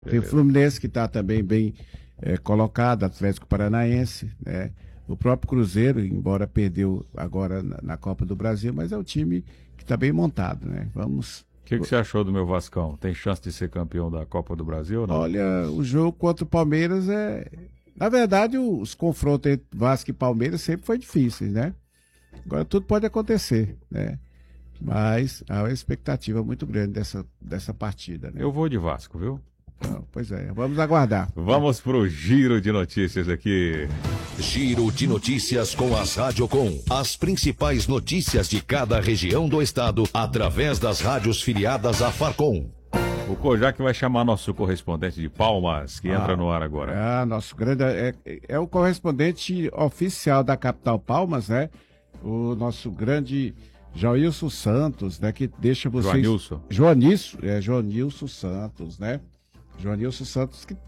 Tem o Fluminense, que está também bem colocado, Atlético Paranaense, né? O próprio Cruzeiro, embora perdeu agora na Copa do Brasil, mas é um time que está bem montado, né? Vamos... O que você achou do meu Vascão? Tem chance de ser campeão da Copa do Brasil ou não? Olha, o jogo contra o Palmeiras Na verdade, os confrontos entre Vasco e Palmeiras sempre foi difíceis, né? Agora tudo pode acontecer, né? Mas há uma expectativa muito grande dessa partida, né? Eu vou de Vasco, viu? Não, pois é, vamos aguardar. Vamos pro giro de notícias aqui. Giro de notícias com as Radiocom. As principais notícias de cada região do estado através das rádios filiadas à Farcom. O Kojak vai chamar nosso correspondente de Palmas, que entra no ar agora. Nosso grande... É o correspondente oficial da capital Palmas, né? O nosso grande Joilson Santos, né? Que deixa vocês... Joanilson Santos, né? Joanilson Santos, que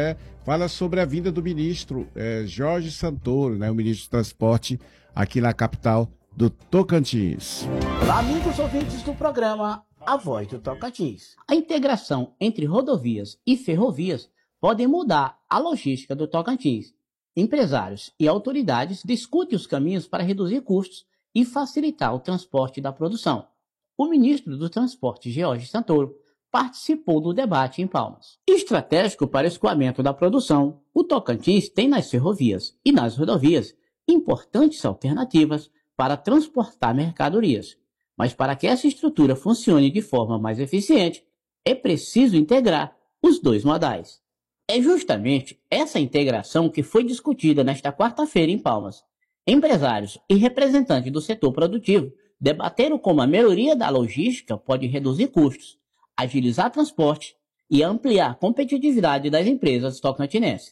fala sobre a vinda do ministro Jorge Santoro, né? O ministro de Transporte aqui na capital do Tocantins. Olá, amigos ouvintes do programa A Voz do Tocantins. A integração entre rodovias e ferrovias pode mudar a logística do Tocantins. Empresários e autoridades discutem os caminhos para reduzir custos e facilitar o transporte da produção. O ministro do Transporte, Jorge Santoro, participou do debate em Palmas. Estratégico para o escoamento da produção, o Tocantins tem nas ferrovias e nas rodovias importantes alternativas para transportar mercadorias. Mas para que essa estrutura funcione de forma mais eficiente, é preciso integrar os dois modais. É justamente essa integração que foi discutida nesta quarta-feira em Palmas. Empresários e representantes do setor produtivo debateram como a melhoria da logística pode reduzir custos, agilizar transporte e ampliar a competitividade das empresas tocantinenses.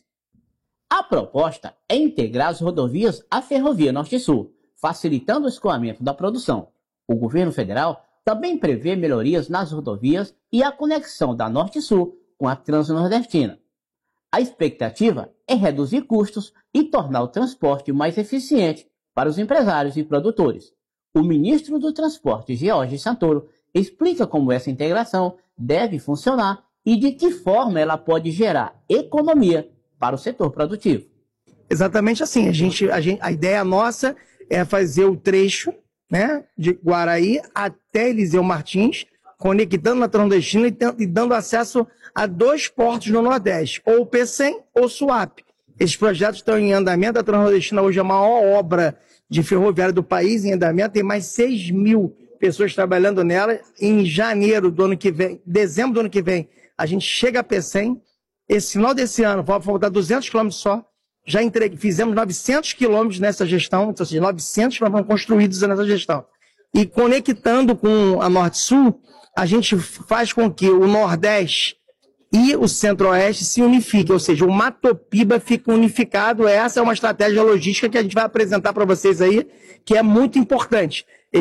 A proposta é integrar as rodovias à Ferrovia Norte-Sul, facilitando o escoamento da produção. O governo federal também prevê melhorias nas rodovias e a conexão da Norte-Sul com a Transnordestina. A expectativa é reduzir custos e tornar o transporte mais eficiente para os empresários e produtores. O ministro do Transporte, Jorge Santoro, explica como essa integração deve funcionar e de que forma ela pode gerar economia para o setor produtivo. Exatamente assim, a ideia nossa é fazer o trecho, né, de Guaraí até Eliseu Martins, conectando na Transnordestina e dando acesso a 2 portos no Nordeste, ou o Pecém ou o Suape. Esses projetos estão em andamento. A Transnordestina hoje é a maior obra de ferroviária do país em andamento, tem mais 6 mil pessoas trabalhando nela. Em janeiro do ano que vem, dezembro do ano que vem, a gente chega a Pecém. Esse final desse ano, vai faltar 200 quilômetros só. Já fizemos 900 quilômetros nessa gestão, ou seja, 900 foram construídos nessa gestão. E conectando com a Norte-Sul, a gente faz com que o Nordeste e o Centro-Oeste se unifiquem, ou seja, o Matopiba fica unificado. Essa é uma estratégia logística que a gente vai apresentar para vocês aí, que é muito importante.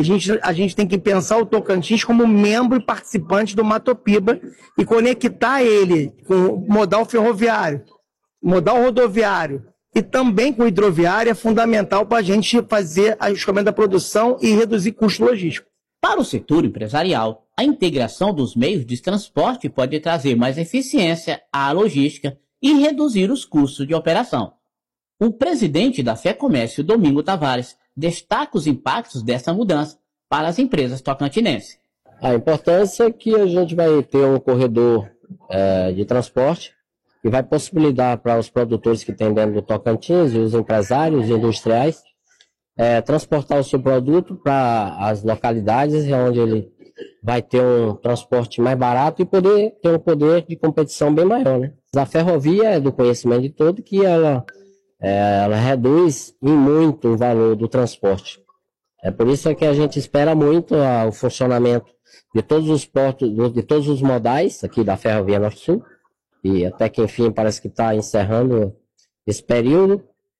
A gente tem que pensar o Tocantins como membro e participante do Matopiba e conectar ele com o modal ferroviário, modal rodoviário e também com o hidroviário é fundamental para a gente fazer o escoamento da produção e reduzir custo logístico. Para o setor empresarial, a integração dos meios de transporte pode trazer mais eficiência à logística e reduzir os custos de operação. O presidente da FEComércio, Domingo Tavares, destaca os impactos dessa mudança para as empresas tocantinenses. A importância é que a gente vai ter um corredor de transporte que vai possibilitar para os produtores que tem dentro do Tocantins e os empresários industriais transportar o seu produto para as localidades onde ele vai ter um transporte mais barato e poder ter um poder de competição bem maior, né? A ferrovia é do conhecimento de todo que ela reduz em muito o valor do transporte. É por isso que a gente espera muito o funcionamento de todos os portos, de todos os modais aqui da Ferrovia Norte-Sul, e até que enfim parece que está encerrando esse período,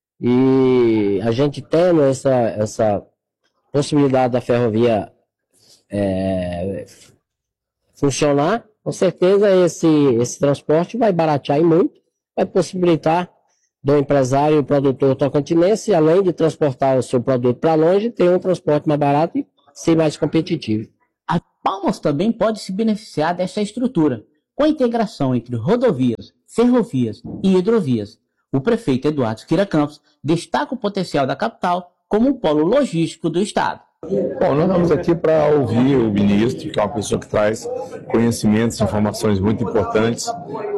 e a gente tendo essa possibilidade da ferrovia funcionar, com certeza esse transporte vai baratear muito, vai possibilitar do empresário e produtor tocantinense, além de transportar o seu produto para longe, ter um transporte mais barato e ser mais competitivo. A Palmas também pode se beneficiar dessa estrutura, com a integração entre rodovias, ferrovias e hidrovias. O prefeito Eduardo Siqueira Campos destaca o potencial da capital como um polo logístico do estado. Bom, nós estamos aqui para ouvir o ministro, que é uma pessoa que traz conhecimentos, informações muito importantes.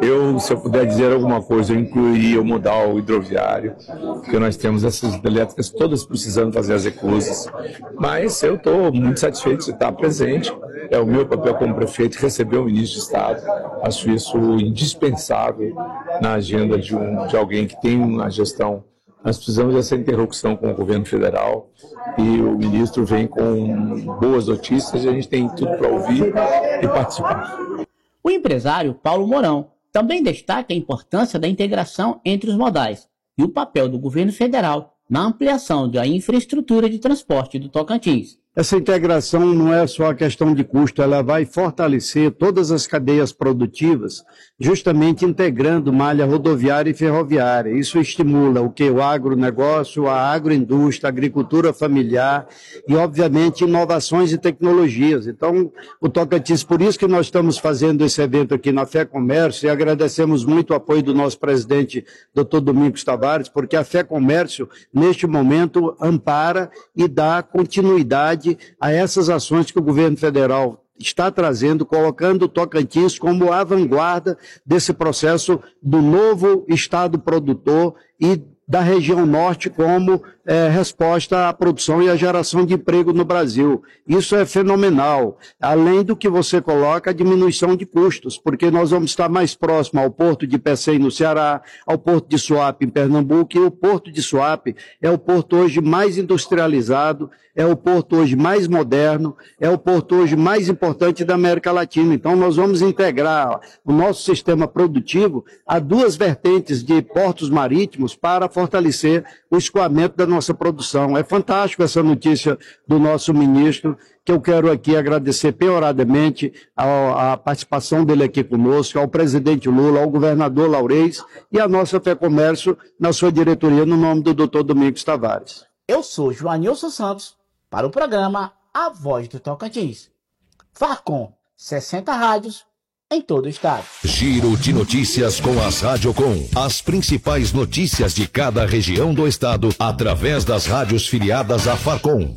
Se eu puder dizer alguma coisa, eu incluiria o modal hidroviário, porque nós temos essas hidrelétricas todas precisando fazer as reclusas. Mas eu estou muito satisfeito de estar presente. É o meu papel como prefeito receber o ministro de Estado. Acho isso indispensável na agenda de alguém que tem uma gestão. Nós precisamos dessa interlocução com o governo federal e o ministro vem com boas notícias e a gente tem tudo para ouvir e participar. O empresário Paulo Mourão também destaca a importância da integração entre os modais e o papel do governo federal na ampliação da infraestrutura de transporte do Tocantins. Essa integração não é só a questão de custo, ela vai fortalecer todas as cadeias produtivas, justamente integrando malha rodoviária e ferroviária. Isso estimula o que? O agronegócio, a agroindústria, a agricultura familiar e, obviamente, inovações e tecnologias. Então, o Tocantins, por isso que nós estamos fazendo esse evento aqui na Fé Comércio e agradecemos muito o apoio do nosso presidente, Dr. Domingos Tavares, porque a Fé Comércio, neste momento, ampara e dá continuidade a essas ações que o governo federal está trazendo, colocando o Tocantins como a vanguarda desse processo do novo estado produtor e da região norte como resposta à produção e à geração de emprego no Brasil. Isso é fenomenal. Além do que você coloca, a diminuição de custos, porque nós vamos estar mais próximo ao porto de Pecém, no Ceará, ao porto de Suape, em Pernambuco, e o porto de Suape é o porto hoje mais industrializado, é o porto hoje mais moderno, é o porto hoje mais importante da América Latina. Então, nós vamos integrar o nosso sistema produtivo a duas vertentes de portos marítimos para fortalecer o escoamento da nossa produção. É fantástico essa notícia do nosso ministro, que eu quero aqui agradecer penhoradamente a participação dele aqui conosco, ao presidente Lula, ao governador Laurez e à nossa Fé Comércio na sua diretoria, no nome do Dr. Domingos Tavares. Eu sou Joanilson Santos, para o programa A Voz do Tocantins. Farcom, 60 rádios em todo o estado. Giro de notícias com as Radiocom. As principais notícias de cada região do estado através das rádios filiadas à Farcom.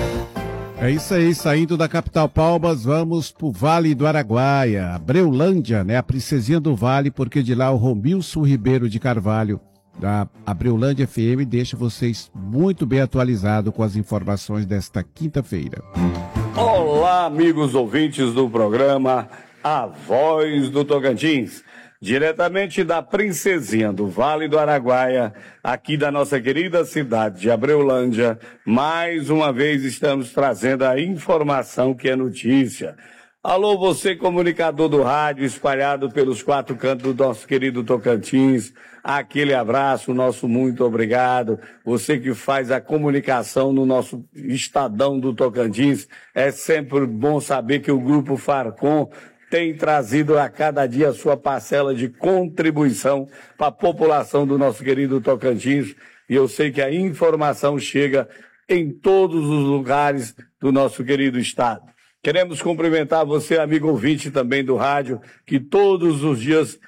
É isso aí, saindo da capital Palmas, vamos pro Vale do Araguaia, Abreulândia, né? A princesinha do Vale, porque de lá o Romilson Ribeiro de Carvalho, da Abreulândia FM, deixa vocês muito bem atualizados com as informações desta quinta-feira. Olá, amigos ouvintes do programa A Voz do Tocantins, diretamente da princesinha do Vale do Araguaia, aqui da nossa querida cidade de Abreulândia. Mais uma vez estamos trazendo a informação que é notícia. Alô, você comunicador do rádio espalhado pelos 4 cantos do nosso querido Tocantins, aquele abraço, nosso muito obrigado. Você que faz a comunicação no nosso estadão do Tocantins, é sempre bom saber que o Grupo Farcom tem trazido a cada dia a sua parcela de contribuição para a população do nosso querido Tocantins. E eu sei que a informação chega em todos os lugares do nosso querido estado. Queremos cumprimentar você, amigo ouvinte também do rádio, que todos os dias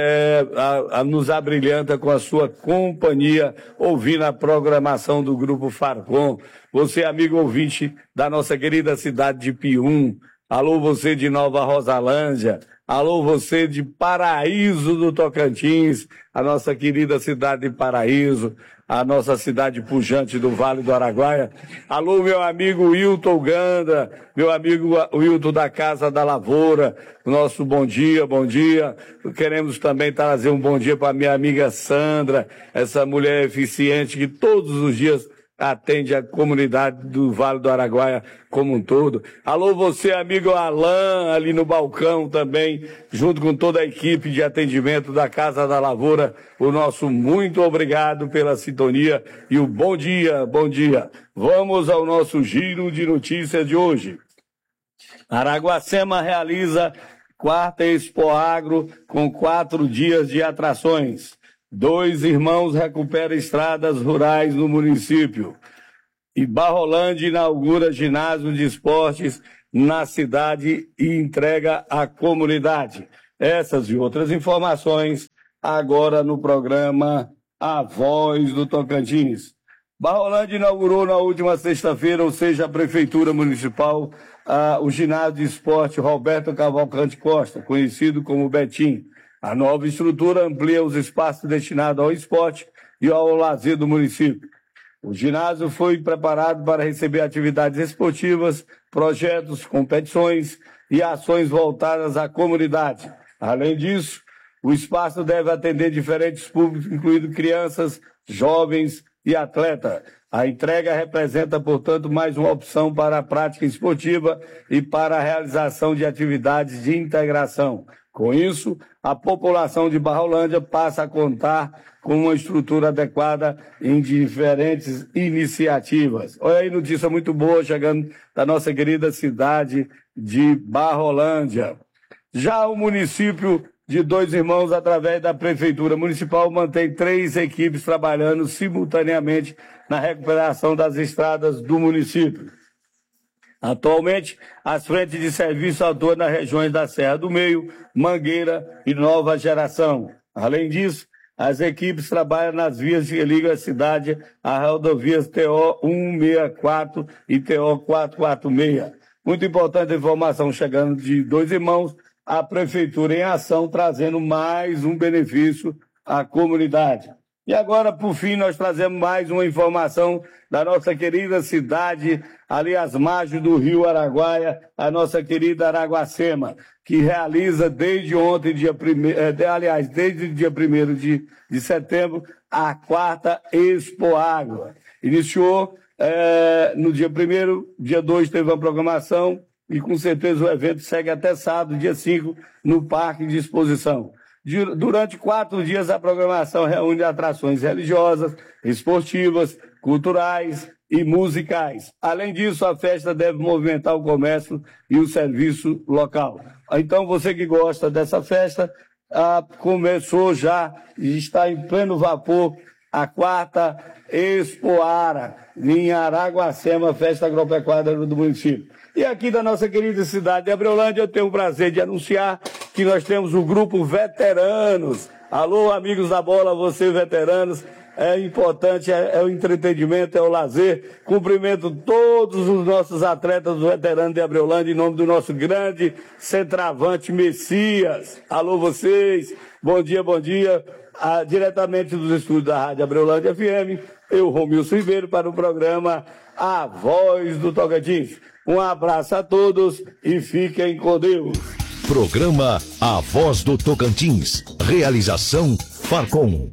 nos abrilhanta com a sua companhia, ouvindo a programação do Grupo Farcom. Você, amigo ouvinte da nossa querida cidade de Pium. Alô, você de Nova Rosalândia. Alô, você de Paraíso do Tocantins, a nossa querida cidade de Paraíso, a nossa cidade pujante do Vale do Araguaia. Alô, meu amigo Wilton Ganda, meu amigo Wilton da Casa da Lavoura, nosso bom dia, bom dia. Queremos também trazer um bom dia para minha amiga Sandra, essa mulher eficiente que todos os dias atende a comunidade do Vale do Araguaia como um todo. Alô, você, amigo Alain, ali no balcão também, junto com toda a equipe de atendimento da Casa da Lavoura, o nosso muito obrigado pela sintonia e o bom dia, bom dia. Vamos ao nosso giro de notícias de hoje. Araguacema realiza 4ª Expo Agro com 4 dias de atrações. 2 irmãos recuperam estradas rurais no município. E Barrolândia inaugura ginásio de esportes na cidade e entrega à comunidade. Essas e outras informações agora no programa A Voz do Tocantins. Barrolândia inaugurou na última sexta-feira, ou seja, a Prefeitura Municipal, o ginásio de esporte Roberto Cavalcante Costa, conhecido como Betim. A nova estrutura amplia os espaços destinados ao esporte e ao lazer do município. O ginásio foi preparado para receber atividades esportivas, projetos, competições e ações voltadas à comunidade. Além disso, o espaço deve atender diferentes públicos, incluindo crianças, jovens e atletas. A entrega representa, portanto, mais uma opção para a prática esportiva e para a realização de atividades de integração. Com isso, a população de Barrolândia passa a contar com uma estrutura adequada em diferentes iniciativas. Olha aí, notícia muito boa chegando da nossa querida cidade de Barrolândia. Já o município de Dois Irmãos, através da Prefeitura Municipal, mantém 3 equipes trabalhando simultaneamente na recuperação das estradas do município. Atualmente, as frentes de serviço atuam nas regiões da Serra do Meio, Mangueira e Nova Geração. Além disso, as equipes trabalham nas vias que ligam a cidade às rodovias TO 164 e TO 446. Muito importante a informação chegando de Dois Irmãos, a Prefeitura em ação, trazendo mais um benefício à comunidade. E agora, por fim, nós trazemos mais uma informação da nossa querida cidade, ali às margens do Rio Araguaia, a nossa querida Araguacema, que realiza desde ontem, desde o dia 1º de setembro, a 4ª Expo Água. Iniciou no dia 1º, dia 2 teve uma programação e com certeza o evento segue até sábado, dia 5, no Parque de Exposição. Durante 4 dias, a programação reúne atrações religiosas, esportivas, culturais e musicais. Além disso, a festa deve movimentar o comércio e o serviço local. Então, você que gosta dessa festa, começou já e está em pleno vapor a 4ª Expo Ara, em Araguacema, festa agropecuária do município. E aqui da nossa querida cidade de Abreolândia, eu tenho o prazer de anunciar que nós temos o grupo Veteranos. Alô, amigos da bola, vocês veteranos, é importante, é o entretenimento, é o lazer. Cumprimento todos os nossos atletas veteranos de Abreolândia em nome do nosso grande centroavante Messias. Alô, vocês, bom dia, bom dia. Diretamente dos estúdios da Rádio Abreolândia FM, eu, Romilson Ribeiro, para o programa A Voz do Tocantins. Um abraço a todos e fiquem com Deus. Programa A Voz do Tocantins. Realização Farcom.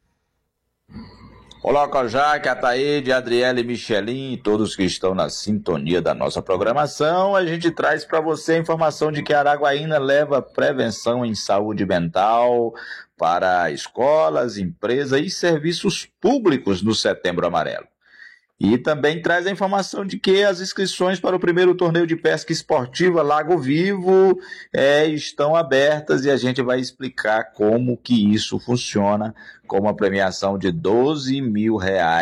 Olá, Kojak, Ataíde, Adriele, Michelin e todos que estão na sintonia da nossa programação. A gente traz para você a informação de que Araguaína leva prevenção em saúde mental para escolas, empresas e serviços públicos no Setembro Amarelo. E também traz a informação de que as inscrições para o primeiro torneio de pesca esportiva Lago Vivo estão abertas e a gente vai explicar como que isso funciona, com uma premiação de R$12 mil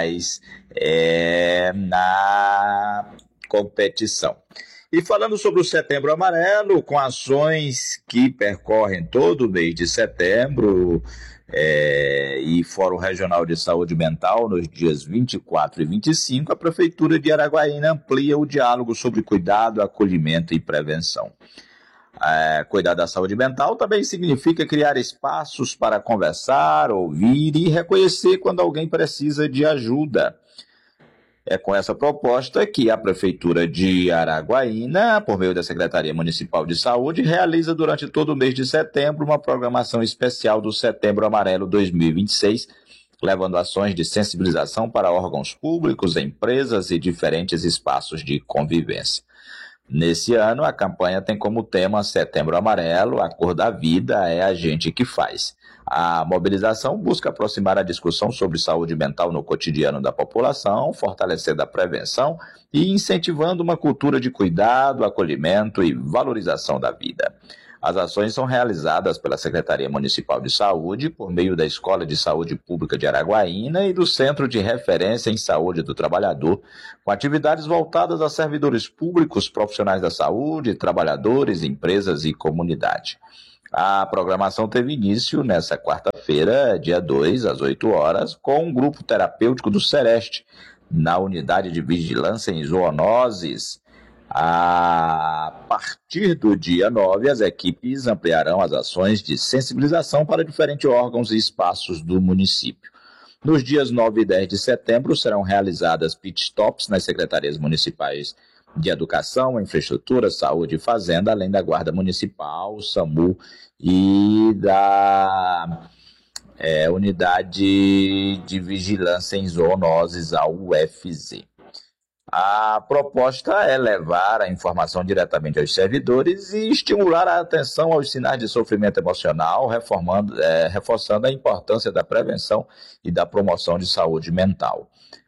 na competição. E falando sobre o Setembro Amarelo, com ações que percorrem todo o mês de setembro, e Fórum Regional de Saúde Mental nos dias 24 e 25, a Prefeitura de Araguaína amplia o diálogo sobre cuidado, acolhimento e prevenção. Cuidar da saúde mental também significa criar espaços para conversar, ouvir e reconhecer quando alguém precisa de ajuda. É com essa proposta que a Prefeitura de Araguaína, por meio da Secretaria Municipal de Saúde, realiza durante todo o mês de setembro uma programação especial do Setembro Amarelo 2026, levando ações de sensibilização para órgãos públicos, empresas e diferentes espaços de convivência. Nesse ano, a campanha tem como tema Setembro Amarelo, a cor da vida é a gente que faz. A mobilização busca aproximar a discussão sobre saúde mental no cotidiano da população, fortalecendo a prevenção e incentivando uma cultura de cuidado, acolhimento e valorização da vida. As ações são realizadas pela Secretaria Municipal de Saúde, por meio da Escola de Saúde Pública de Araguaína e do Centro de Referência em Saúde do Trabalhador, com atividades voltadas a servidores públicos, profissionais da saúde, trabalhadores, empresas e comunidade. A programação teve início nessa quarta-feira, dia 2, às 8 horas, com um grupo terapêutico do Sereste, na unidade de vigilância em zoonoses. A partir do dia 9, as equipes ampliarão as ações de sensibilização para diferentes órgãos e espaços do município. Nos dias 9 e 10 de setembro serão realizadas pit stops nas secretarias municipais de Educação, Infraestrutura, Saúde e Fazenda, além da Guarda Municipal, SAMU e da Unidade de Vigilância em Zoonoses, a UFZ. A proposta é levar a informação diretamente aos servidores e estimular a atenção aos sinais de sofrimento emocional, reforçando a importância da prevenção e da promoção de saúde mental.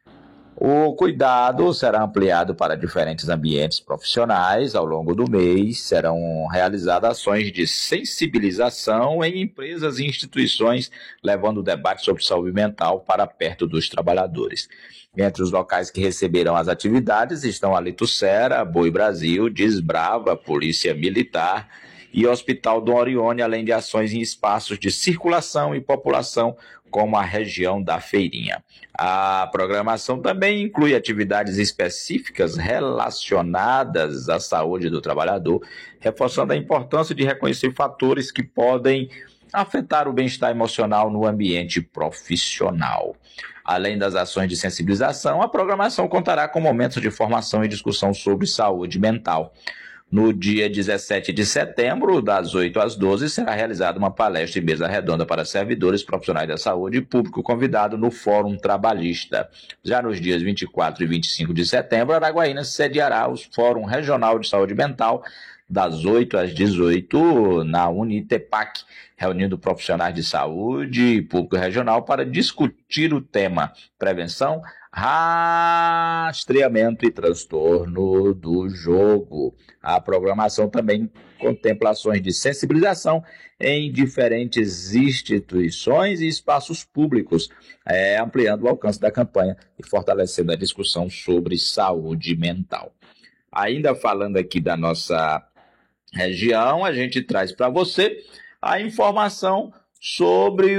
O cuidado será ampliado para diferentes ambientes profissionais. Ao longo do mês, serão realizadas ações de sensibilização em empresas e instituições, levando o debate sobre saúde mental para perto dos trabalhadores. Entre os locais que receberão as atividades estão a Litucera, Boi Brasil, Desbrava, Polícia Militar e Hospital Dom Orione, além de ações em espaços de circulação e população, como a região da Feirinha. A programação também inclui atividades específicas relacionadas à saúde do trabalhador, reforçando a importância de reconhecer fatores que podem afetar o bem-estar emocional no ambiente profissional. Além das ações de sensibilização, a programação contará com momentos de formação e discussão sobre saúde mental. No dia 17 de setembro, das 8 às 12, será realizada uma palestra e mesa redonda para servidores, profissionais da saúde e público convidado no Fórum Trabalhista. Já nos dias 24 e 25 de setembro, Araguaína sediará o Fórum Regional de Saúde Mental, das 8 às 18, na Unitepac, reunindo profissionais de saúde e público regional para discutir o tema prevenção, rastreamento e transtorno do jogo. A programação também contempla ações de sensibilização em diferentes instituições e espaços públicos, ampliando o alcance da campanha e fortalecendo a discussão sobre saúde mental. Ainda falando aqui da nossa região, a gente traz para você a informação sobre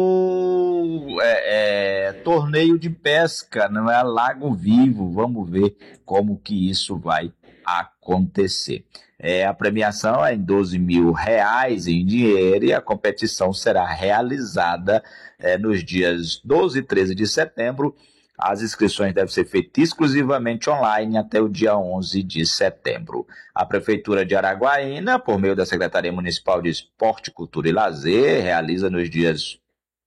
o torneio de pesca, não é? Lago Vivo. Vamos ver como que isso vai acontecer. A premiação é em R$12 mil em dinheiro e a competição será realizada nos dias 12 e 13 de setembro. As inscrições devem ser feitas exclusivamente online até o dia 11 de setembro. A Prefeitura de Araguaína, por meio da Secretaria Municipal de Esporte, Cultura e Lazer, realiza nos dias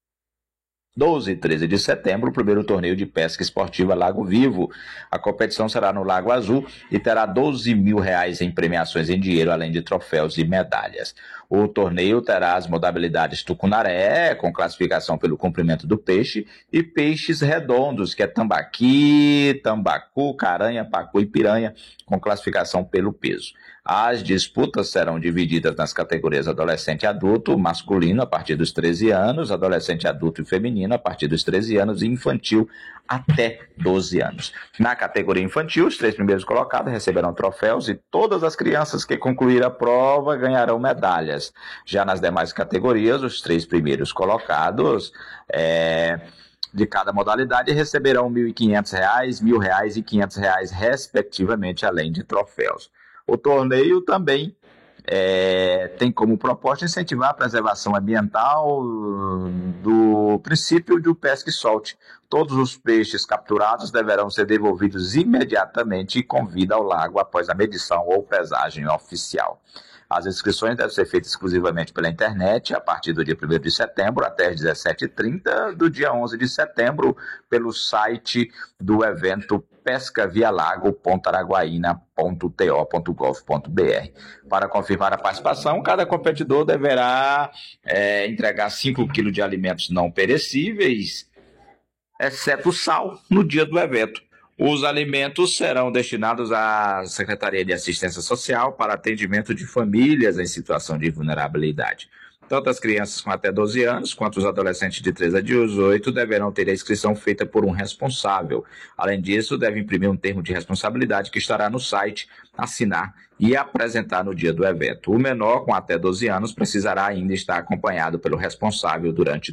12 e 13 de setembro o primeiro torneio de pesca esportiva Lago Vivo. A competição será no Lago Azul e terá R$12 mil em premiações em dinheiro, além de troféus e medalhas. O torneio terá as modalidades tucunaré, com classificação pelo comprimento do peixe, e peixes redondos, que é tambaqui, tambacu, caranha, pacu e piranha, com classificação pelo peso. As disputas serão divididas nas categorias adolescente e adulto, masculino a partir dos 13 anos, adolescente adulto e feminino a partir dos 13 anos e infantil até 12 anos. Na categoria infantil, os 3 primeiros colocados receberão troféus e todas as crianças que concluírem a prova ganharão medalhas. Já nas demais categorias, os 3 primeiros colocados de cada modalidade receberão R$1.500, R$1.000 e R$500 respectivamente, além de troféus. O torneio também tem como proposta incentivar a preservação ambiental do princípio do pesca e solte. Todos os peixes capturados deverão ser devolvidos imediatamente e com vida ao lago após a medição ou pesagem oficial. As inscrições devem ser feitas exclusivamente pela internet a partir do dia 1º de setembro até as 17h30 do dia 11 de setembro pelo site do evento pescavialago.araguaina.to.gov.br. Para confirmar a participação, cada competidor deverá entregar 5 kg de alimentos não perecíveis, exceto sal, no dia do evento. Os alimentos serão destinados à Secretaria de Assistência Social para atendimento de famílias em situação de vulnerabilidade. Tanto as crianças com até 12 anos, quanto os adolescentes de 13 a 18 deverão ter a inscrição feita por um responsável. Além disso, devem imprimir um termo de responsabilidade que estará no site, assinar e apresentar no dia do evento. O menor com até 12 anos precisará ainda estar acompanhado pelo responsável durante